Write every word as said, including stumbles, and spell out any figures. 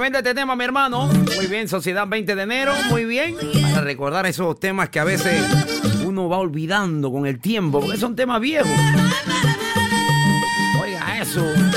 tremendo este tema, mi hermano. Muy bien, Sociedad veinte de enero, muy bien. Para recordar esos temas que a veces uno va olvidando con el tiempo, porque son temas viejos. Oiga eso.